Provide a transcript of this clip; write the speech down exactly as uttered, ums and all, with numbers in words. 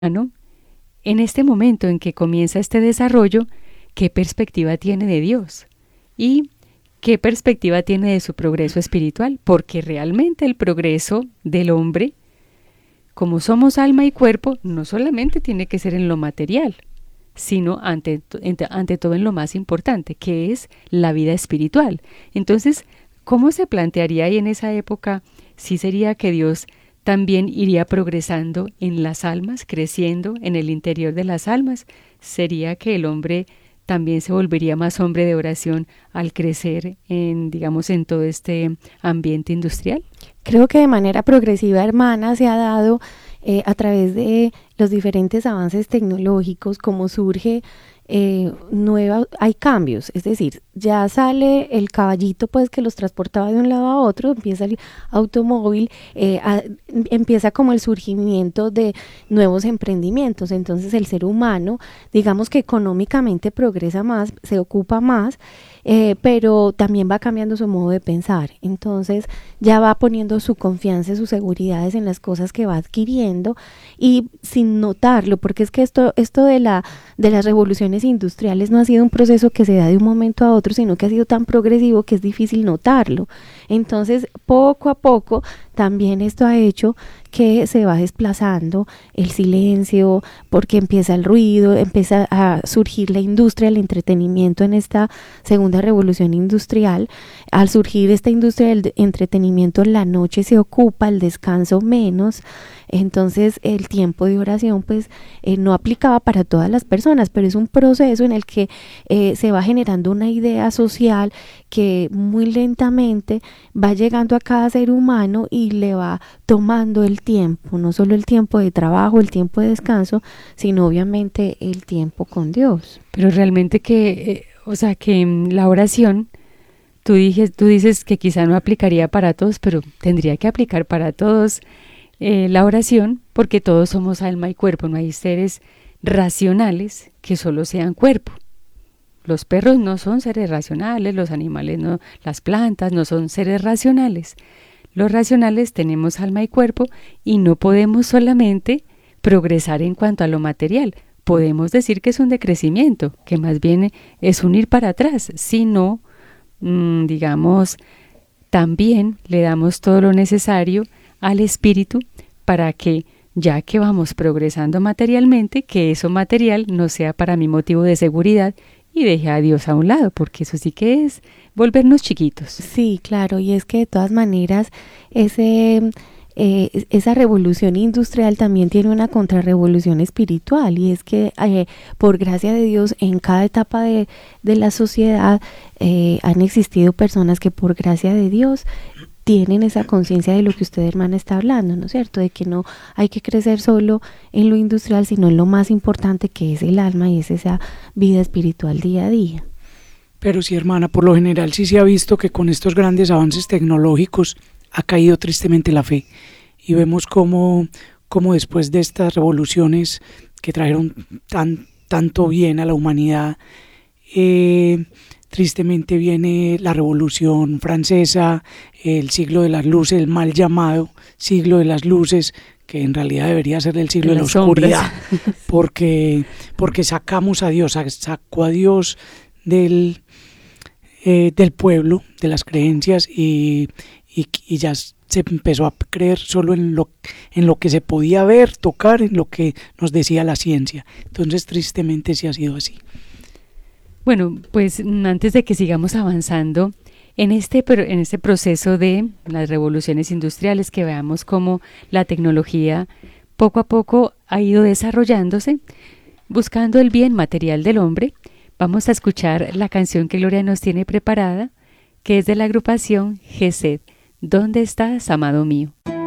¿no? En este momento en que comienza este desarrollo, ¿qué perspectiva tiene de Dios? Y ¿qué perspectiva tiene de su progreso espiritual? Porque realmente el progreso del hombre, como somos alma y cuerpo, no solamente tiene que ser en lo material, sino ante, ante, ante todo en lo más importante, que es la vida espiritual. Entonces, ¿cómo se plantearía ahí en esa época? ¿Sí sería que Dios también iría progresando en las almas, creciendo en el interior de las almas? ¿Sería que el hombre también se volvería más hombre de oración al crecer en, digamos, en todo este ambiente industrial? Creo que de manera progresiva, hermana, se ha dado eh, a través de los diferentes avances tecnológicos, como surge eh, nueva, hay cambios, es decir, ya sale el caballito pues que los transportaba de un lado a otro, empieza el automóvil, eh, a, empieza como el surgimiento de nuevos emprendimientos. Entonces el ser humano, digamos que económicamente progresa más, se ocupa más, eh, pero también va cambiando su modo de pensar. Entonces ya va poniendo su confianza y sus seguridades en las cosas que va adquiriendo, y sin notarlo, porque es que esto, esto de la, de las revoluciones industriales no ha sido un proceso que se da de un momento a otro, sino que ha sido tan progresivo que es difícil notarlo. Entonces, poco a poco, también esto ha hecho que se va desplazando el silencio, porque empieza el ruido, empieza a surgir la industria, el entretenimiento en esta segunda revolución industrial. Al surgir esta industria del entretenimiento, la noche se ocupa, el descanso menos. Entonces el tiempo de oración pues eh, no aplicaba para todas las personas, pero es un proceso en el que eh, se va generando una idea social que muy lentamente va llegando a cada ser humano y le va tomando el tiempo, no solo el tiempo de trabajo, el tiempo de descanso, sino obviamente el tiempo con Dios. Pero realmente que, eh, o sea, que mm, la oración, tú, dijes, tú dices que quizá no aplicaría para todos, pero tendría que aplicar para todos. Eh, la oración, porque todos somos alma y cuerpo, no hay seres racionales que solo sean cuerpo. Los perros no son seres racionales, los animales no, las plantas no son seres racionales. Los racionales tenemos alma y cuerpo y no podemos solamente progresar en cuanto a lo material. Podemos decir que es un decrecimiento, que más bien es un ir para atrás, sino, mmm, digamos, también le damos todo lo necesario al espíritu para que, ya que vamos progresando materialmente, que eso material no sea para mi motivo de seguridad y deje a Dios a un lado, porque eso sí que es volvernos chiquitos. Sí, claro, y es que de todas maneras ese, eh, esa revolución industrial también tiene una contrarrevolución espiritual, y es que eh, por gracia de Dios en cada etapa de, de la sociedad eh, han existido personas que por gracia de Dios tienen esa conciencia de lo que usted, hermana, está hablando, ¿no es cierto? De que no hay que crecer solo en lo industrial, sino en lo más importante, que es el alma, y es esa vida espiritual día a día. Pero sí, hermana, por lo general sí se ha visto que con estos grandes avances tecnológicos ha caído tristemente la fe, y vemos cómo, cómo después de estas revoluciones que trajeron tan, tanto bien a la humanidad, eh, tristemente viene la Revolución Francesa, el siglo de las luces, el mal llamado siglo de las luces, que en realidad debería ser el siglo de la oscuridad, porque, porque sacamos a Dios, sacó a Dios del, eh, del pueblo, de las creencias, y, y, y ya se empezó a creer solo en lo, en lo que se podía ver, tocar, en lo que nos decía la ciencia. Entonces tristemente sí ha sido así. Bueno, pues antes de que sigamos avanzando en este, en este proceso de las revoluciones industriales, que veamos cómo la tecnología poco a poco ha ido desarrollándose, buscando el bien material del hombre, vamos a escuchar la canción que Gloria nos tiene preparada, que es de la agrupación Gesed. ¿Dónde estás, amado mío?